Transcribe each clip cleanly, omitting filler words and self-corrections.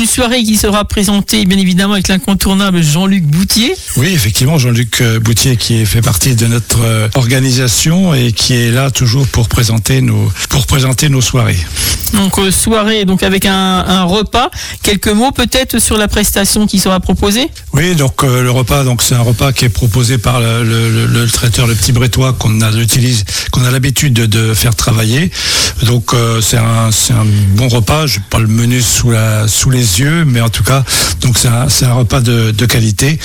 Une soirée qui sera présentée bien évidemment avec l'incontournable Jean-Luc Boutier. Oui, effectivement, Jean-Luc Boutier qui fait partie de notre organisation et qui est là toujours pour présenter nos soirées. Donc soirée donc avec un repas. Quelques mots peut-être sur la prestation qui sera proposée. Oui, donc le repas, donc c'est un repas qui est proposé par le traiteur Le Petit Brétois qu'on a l'habitude de faire travailler. Donc c'est un bon repas. Je n'ai pas le menu sous les yeux, mais en tout cas, donc c'est un repas de qualité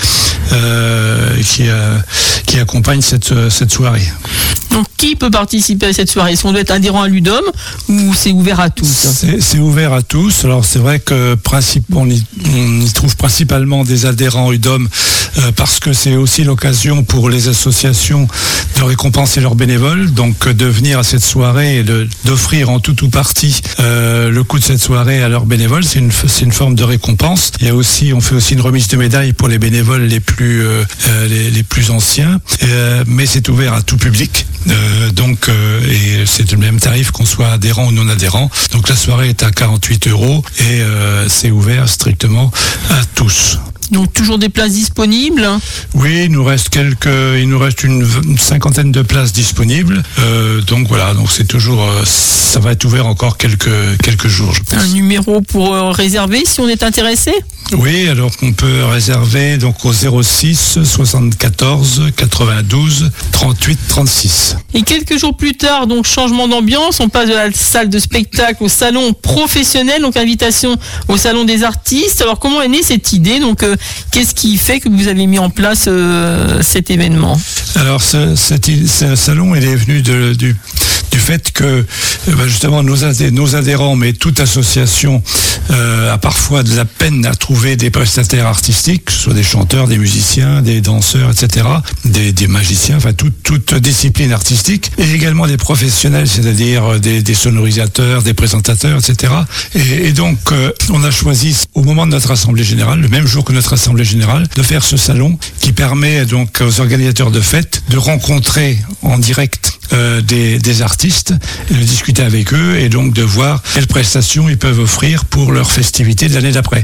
qui accompagne cette soirée. Donc qui peut participer à cette soirée? Est-ce qu'on doit être adhérent à l'UDOM ou c'est ouvert à tous? C'est ouvert à tous. Alors c'est vrai que on y trouve principalement des adhérents UDOM parce que c'est aussi l'occasion pour les associations de récompenser leurs bénévoles, donc de venir à cette soirée et d'offrir en tout ou partie le coût de cette soirée à leurs bénévoles. C'est une forme de récompense. On fait aussi une remise de médailles pour les bénévoles les plus anciens, mais c'est ouvert à tout public. Et c'est le même tarif qu'on soit adhérent ou non adhérent. Donc la soirée est à 48 € et c'est ouvert strictement à tous. Donc toujours des places disponibles? Oui, il nous reste une cinquantaine de places disponibles. Donc voilà, donc c'est toujours, ça va être ouvert encore quelques jours, je pense. Un numéro pour réserver si on est intéressé? Oui, alors on peut réserver donc au 06 74 92 38 36. Et quelques jours plus tard, donc changement d'ambiance, on passe de la salle de spectacle au salon professionnel, donc invitation au salon des artistes. Alors comment est née cette idée? Donc qu'est-ce qui fait que vous avez mis en place cet événement? Alors ce salon, il est venu du fait que justement nos adhérents, mais toute association a parfois de la peine à trouver des prestataires artistiques, que ce soit des chanteurs, des musiciens, des danseurs, etc., des magiciens, enfin toute discipline artistique, et également des professionnels, c'est-à-dire des sonorisateurs, des présentateurs, etc. Et donc on a choisi au moment de notre assemblée générale, le même jour que notre assemblée générale, de faire ce salon qui permet donc aux organisateurs de fêtes de rencontrer en direct des artistes, de discuter avec eux et donc de voir quelles prestations ils peuvent offrir pour leur festivité de l'année d'après.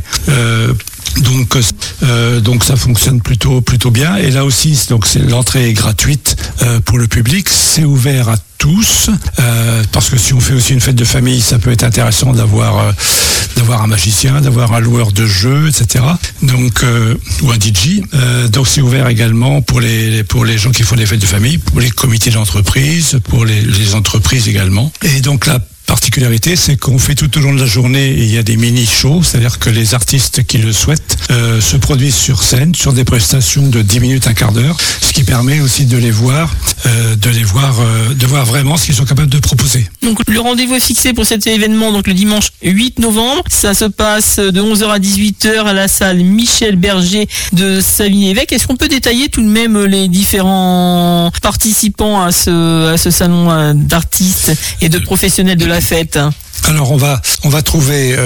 Donc ça fonctionne plutôt bien. Et là aussi, donc l'entrée est gratuite pour le public. C'est ouvert à tous parce que si on fait aussi une fête de famille, ça peut être intéressant d'avoir un magicien, d'avoir un loueur de jeux, etc. Donc ou un DJ. Donc c'est ouvert également pour les gens qui font des fêtes de famille, pour les comités d'entreprise, pour les entreprises également. Et donc la particularité, c'est qu'on fait tout au long de la journée, il y a des mini-shows, c'est-à-dire que les artistes qui le souhaitent se produisent sur scène, sur des prestations de 10 minutes, un quart d'heure, ce qui permet aussi de voir vraiment ce qu'ils sont capables de proposer. Donc le rendez-vous est fixé pour cet événement, donc le dimanche 8 novembre. Ça se passe de 11h à 18h à la salle Michel Berger de Savigny-Évêque. Est-ce qu'on peut détailler tout de même les différents participants à ce salon d'artistes et de professionnels de la fête? Alors on va trouver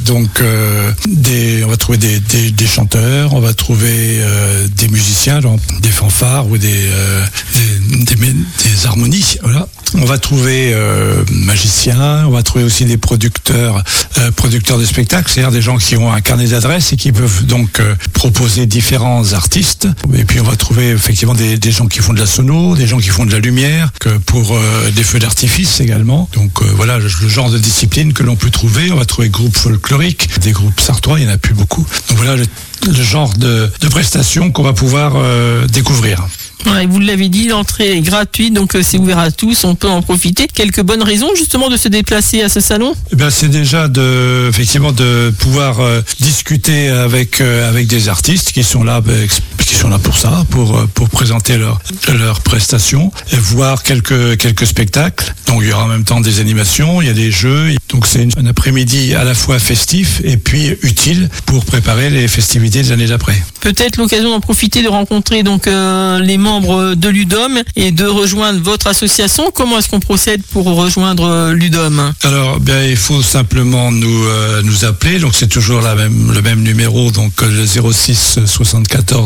des chanteurs, on va trouver des musiciens, des fanfares ou des harmonies, voilà. On va trouver magiciens, on va trouver aussi des producteurs de spectacles, c'est-à-dire des gens qui ont un carnet d'adresses et qui peuvent donc proposer différents artistes. Et puis on va trouver effectivement des gens qui font de la sono, des gens qui font de la lumière, pour des feux d'artifice également. Donc voilà le genre de discipline que l'on peut trouver. On va trouver groupes folkloriques, des groupes sartois, il n'y en a plus beaucoup. Donc voilà le genre de prestations qu'on va pouvoir découvrir. Ouais, vous l'avez dit, l'entrée est gratuite, donc c'est ouvert à tous, on peut en profiter. Quelques bonnes raisons justement de se déplacer à ce salon? C'est déjà effectivement de pouvoir discuter avec des artistes qui sont là pour ça, pour présenter leurs prestations, et voir quelques spectacles. Donc il y aura en même temps des animations, il y a des jeux. Donc c'est un après-midi à la fois festif et puis utile pour préparer les festivités de l'année d'après. Peut-être l'occasion d'en profiter de rencontrer donc les membres de l'UDOM et de rejoindre votre association. Comment est-ce qu'on procède pour rejoindre l'UDOM? Alors il faut simplement nous appeler. Donc c'est toujours le même numéro, donc le 06 74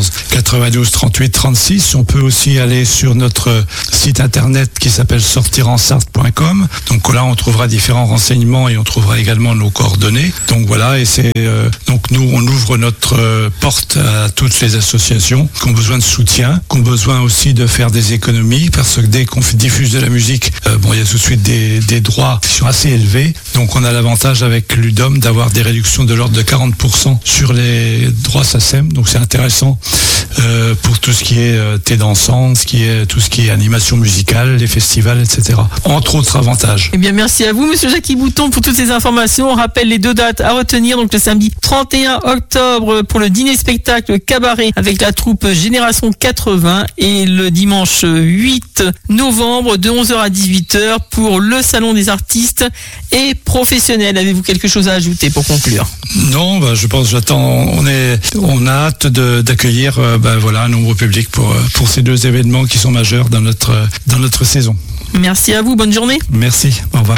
92 38 36. On peut aussi aller sur notre site internet qui s'appelle sortiransarthe.com. Donc là, on trouvera différents renseignements et on trouvera également nos coordonnées. Donc voilà, et c'est donc nous, on ouvre notre porte à toutes les associations qui ont besoin de soutien, qui ont besoin aussi de faire des économies, parce que dès qu'on diffuse de la musique, il y a tout de suite des droits qui sont assez élevés. Donc on a l'avantage avec Ludom d'avoir des réductions de l'ordre de 40% sur les droits SACEM. Donc c'est intéressant pour tout ce qui est thé dansante, tout ce qui est animation musicale, les festivals, etc. Entre autres avantages. Eh bien, merci à vous, Monsieur Jackie Bouton, pour toutes ces informations. On rappelle les 2 dates à retenir. Donc le samedi 31 octobre pour le dîner-spectacle cabaret avec la troupe Génération 80 et le dimanche 8 novembre de 11h à 18h pour le salon des artistes et professionnels. Avez-vous quelque chose à ajouter pour conclure? Non, je pense, on a hâte d'accueillir un nombre public pour ces 2 événements qui sont majeurs dans notre saison. Merci à vous, bonne journée. Merci, au revoir.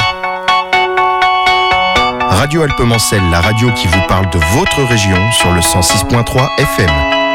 Radio Alpemancelle, la radio qui vous parle de votre région sur le 106.3 FM.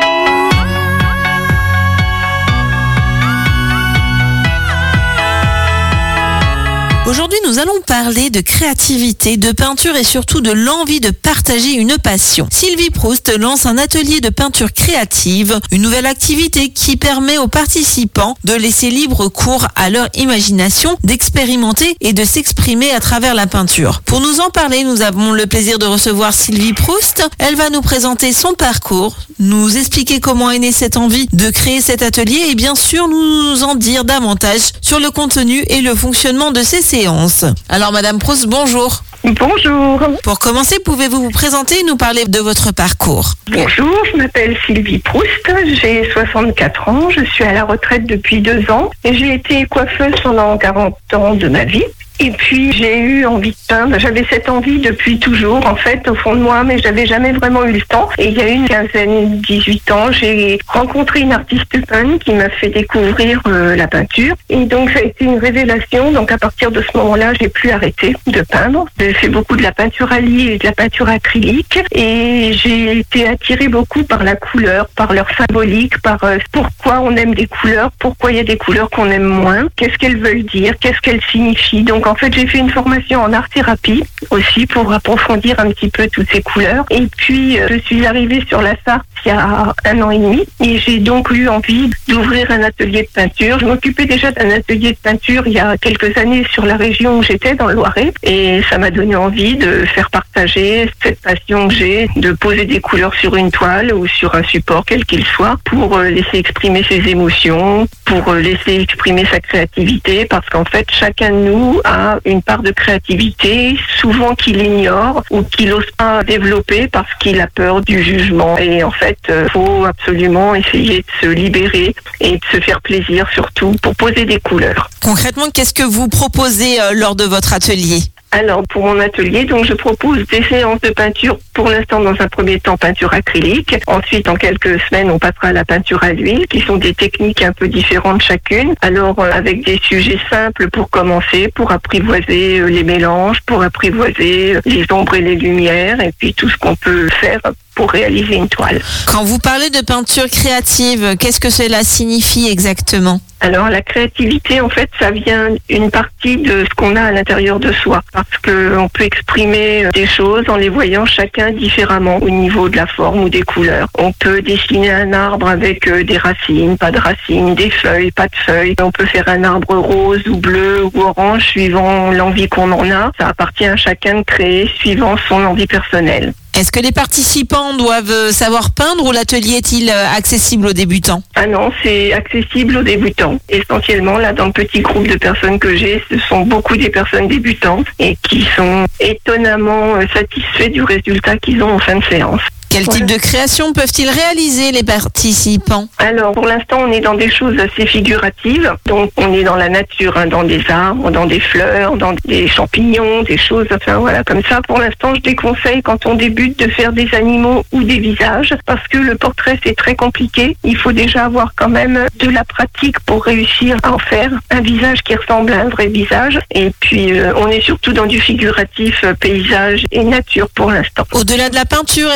Aujourd'hui, nous allons parler de créativité, de peinture et surtout de l'envie de partager une passion. Sylvie Proust lance un atelier de peinture créative, une nouvelle activité qui permet aux participants de laisser libre cours à leur imagination, d'expérimenter et de s'exprimer à travers la peinture. Pour nous en parler, nous avons le plaisir de recevoir Sylvie Proust. Elle va nous présenter son parcours, nous expliquer comment est née cette envie de créer cet atelier et bien sûr nous en dire davantage sur le contenu et le fonctionnement de ces séances. Alors Madame Proust, bonjour. Bonjour. Pour commencer, pouvez-vous vous présenter et nous parler de votre parcours? Bonjour, je m'appelle Sylvie Proust, j'ai 64 ans, je suis à la retraite depuis 2 ans et j'ai été coiffeuse pendant 40 ans de ma vie. Et puis j'ai eu envie de peindre, j'avais cette envie depuis toujours en fait au fond de moi, mais j'avais jamais vraiment eu le temps. Et il y a une quinzaine, 18 ans, j'ai rencontré une artiste peintre qui m'a fait découvrir la peinture. Et donc ça a été une révélation, donc à partir de ce moment-là, j'ai plus arrêté de peindre. J'ai fait beaucoup de la peinture à l'huile et de la peinture acrylique et j'ai été attirée beaucoup par la couleur, par leur symbolique, par pourquoi on aime des couleurs, pourquoi il y a des couleurs qu'on aime moins, qu'est-ce qu'elles veulent dire, qu'est-ce qu'elles signifient. Donc en fait, j'ai fait une formation en art-thérapie aussi pour approfondir un petit peu toutes ces couleurs. Et puis, je suis arrivée sur la Sarthe il y a 1 an et demi et j'ai donc eu envie d'ouvrir un atelier de peinture. Je m'occupais déjà d'un atelier de peinture il y a quelques années sur la région où j'étais, dans le Loiret. Et ça m'a donné envie de faire partager cette passion que j'ai, de poser des couleurs sur une toile ou sur un support, quel qu'il soit, pour laisser exprimer ses émotions, pour laisser exprimer sa créativité, parce qu'en fait, chacun de nous a une part de créativité, souvent qu'il ignore ou qu'il n'ose pas développer parce qu'il a peur du jugement. Et en fait, faut absolument essayer de se libérer et de se faire plaisir, surtout pour poser des couleurs. Concrètement, qu'est-ce que vous proposez lors de votre atelier ? Alors, pour mon atelier, donc, je propose des séances de peinture, pour l'instant, dans un premier temps, peinture acrylique. Ensuite, en quelques semaines, on passera à la peinture à l'huile, qui sont des techniques un peu différentes chacune. Alors, avec des sujets simples pour commencer, pour apprivoiser les mélanges, pour apprivoiser les ombres et les lumières, et puis tout ce qu'on peut faire pour réaliser une toile. Quand vous parlez de peinture créative, qu'est-ce que cela signifie exactement ? Alors la créativité, en fait, ça vient une partie de ce qu'on a à l'intérieur de soi, parce que on peut exprimer des choses en les voyant chacun différemment au niveau de la forme ou des couleurs. On peut dessiner un arbre avec des racines, pas de racines, des feuilles, pas de feuilles. On peut faire un arbre rose ou bleu ou orange suivant l'envie qu'on en a. Ça appartient à chacun de créer suivant son envie personnelle. Est-ce que les participants doivent savoir peindre ou l'atelier est-il accessible aux débutants ? Ah non, c'est accessible aux débutants. Essentiellement, là, dans le petit groupe de personnes que j'ai, ce sont beaucoup des personnes débutantes et qui sont étonnamment satisfaits du résultat qu'ils ont en fin de séance. Quel type de création peuvent-ils réaliser les participants ? Alors, pour l'instant, on est dans des choses assez figuratives. Donc, on est dans la nature, dans des arbres, dans des fleurs, dans des champignons, des choses, enfin voilà, comme ça. Pour l'instant, je déconseille quand on débute de faire des animaux ou des visages, parce que le portrait, c'est très compliqué. Il faut déjà avoir quand même de la pratique pour réussir à en faire un visage qui ressemble à un vrai visage. Et puis, on est surtout dans du figuratif, paysage et nature pour l'instant. Au-delà de la peinture, est-ce que vous souhaitez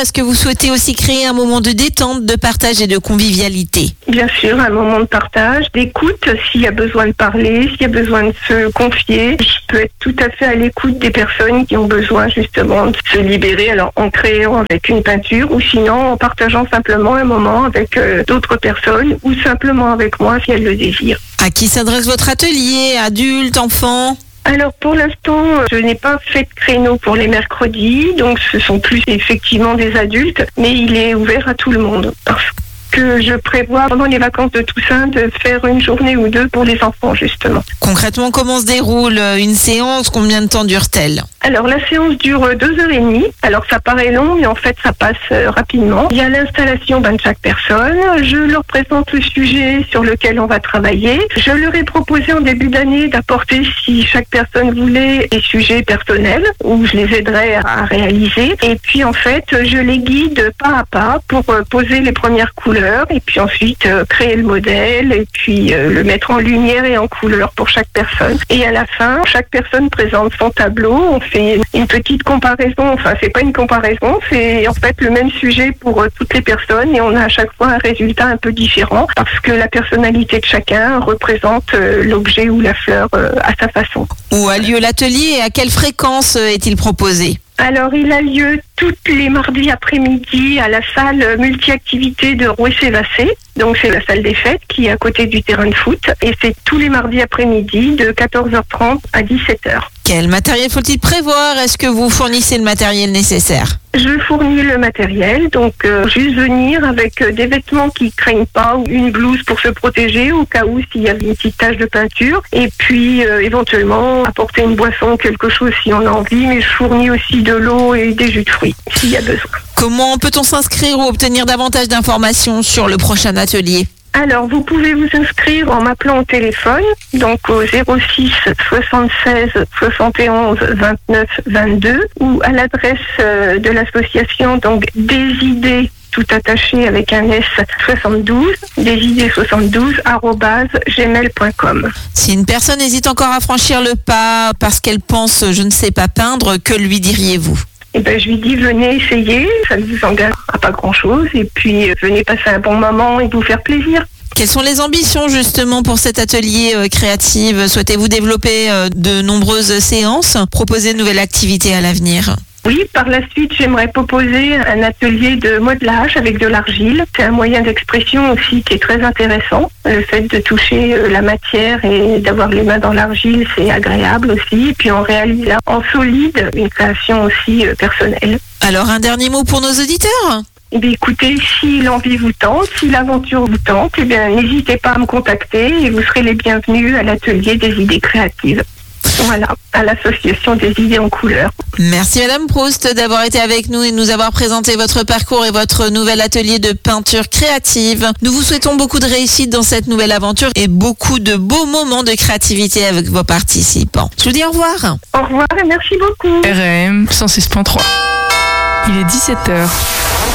souhaitez aussi créer un moment de détente, de partage et de convivialité. Bien sûr, un moment de partage, d'écoute, s'il y a besoin de parler, s'il y a besoin de se confier. Je peux être tout à fait à l'écoute des personnes qui ont besoin justement de se libérer, alors en créant avec une peinture ou sinon en partageant simplement un moment avec d'autres personnes ou simplement avec moi si elles le désirent. À qui s'adresse votre atelier? Adultes, enfants? Alors pour l'instant, je n'ai pas fait de créneau pour les mercredis, donc ce sont plus effectivement des adultes, mais il est ouvert à tout le monde. Parce que je prévois pendant les vacances de Toussaint de faire une journée ou deux pour les enfants justement. Concrètement, comment se déroule une séance? Combien de temps dure-t-elle? Alors la séance dure 2h30. Alors ça paraît long, mais en fait ça passe rapidement. Il y a l'installation de chaque personne. Je leur présente le sujet sur lequel on va travailler. Je leur ai proposé en début d'année d'apporter, si chaque personne voulait, des sujets personnels où je les aiderais à réaliser. Et puis en fait, je les guide pas à pas pour poser les premières couleurs et puis ensuite créer le modèle et puis le mettre en lumière et en couleur pour chaque personne. Et à la fin, chaque personne présente son tableau. On fait une petite comparaison, enfin c'est pas une comparaison, c'est en fait le même sujet pour toutes les personnes et on a à chaque fois un résultat un peu différent parce que la personnalité de chacun représente l'objet ou la fleur à sa façon. Où a lieu l'atelier et à quelle fréquence est-il proposé? Alors, il a lieu tous les mardis après-midi à la salle multi-activité de Rouessé-Vassé. Donc, c'est la salle des fêtes qui est à côté du terrain de foot. Et c'est tous les mardis après-midi de 14h30 à 17h. Quel matériel faut-il prévoir? Est-ce que vous fournissez le matériel nécessaire? Je fournis le matériel, donc juste venir avec des vêtements qui craignent pas ou une blouse pour se protéger au cas où s'il y a une petite tache de peinture. Et puis, éventuellement, apporter une boisson, quelque chose si on a envie. Mais je fournis aussi de l'eau et des jus de fruits s'il y a besoin. Comment peut-on s'inscrire ou obtenir davantage d'informations sur le prochain atelier? Alors, vous pouvez vous inscrire en m'appelant au téléphone, donc au 06 76 71 29 22 ou à l'adresse de l'association, donc des idées tout attaché avec un S 72, desidées72@gmail.com. Si une personne hésite encore à franchir le pas parce qu'elle pense je ne sais pas peindre, que lui diriez-vous? Eh ben, je lui dis, venez essayer, ça ne vous engage à pas grand-chose, et puis venez passer un bon moment et vous faire plaisir. Quelles sont les ambitions justement pour cet atelier créatif? Souhaitez-vous développer de nombreuses séances, proposer de nouvelles activités à l'avenir? Oui, par la suite, j'aimerais proposer un atelier de modelage avec de l'argile. C'est un moyen d'expression aussi qui est très intéressant. Le fait de toucher la matière et d'avoir les mains dans l'argile, c'est agréable aussi. Et puis on réalise là, en solide une création aussi personnelle. Alors un dernier mot pour nos auditeurs? Eh bien, écoutez, si l'envie vous tente, si l'aventure vous tente, eh bien, n'hésitez pas à me contacter et vous serez les bienvenus à l'atelier des idées créatives. Voilà, à l'association des idées en couleur. Merci Madame Proust d'avoir été avec nous et de nous avoir présenté votre parcours et votre nouvel atelier de peinture créative. Nous vous souhaitons beaucoup de réussite dans cette nouvelle aventure et beaucoup de beaux moments de créativité avec vos participants. Je vous dis au revoir. Au revoir et merci beaucoup. RM 106.3. Il est 17h.